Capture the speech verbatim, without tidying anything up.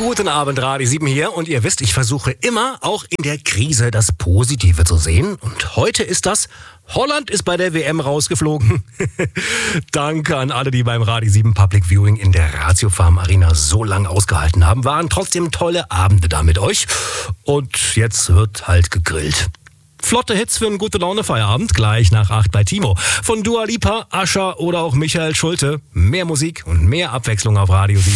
Guten Abend, Radio sieben hier. Und ihr wisst, ich versuche immer, auch in der Krise, das Positive zu sehen. Und heute ist das: Holland ist bei der W M rausgeflogen. Danke an alle, die beim Radio sieben Public Viewing in der Ratio Farm Arena so lang ausgehalten haben. Waren trotzdem tolle Abende da mit euch. Und jetzt wird halt gegrillt. Flotte Hits für einen gute Laune Feierabend, gleich nach acht bei Timo. Von Dua Lipa, Ascher oder auch Michael Schulte. Mehr Musik und mehr Abwechslung auf Radio sieben.